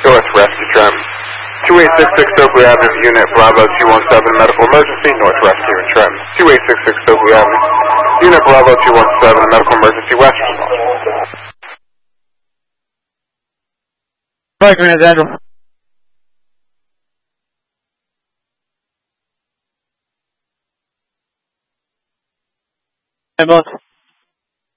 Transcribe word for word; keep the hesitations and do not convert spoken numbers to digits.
North Rescue Trim. two eight six six Oakley Avenue, Unit Bravo two one seven, medical emergency, North Rescue and Trim. two eight six six Oakley Avenue, Unit Bravo two one seven, medical emergency, Western. Right, Green Angel. Ambulance.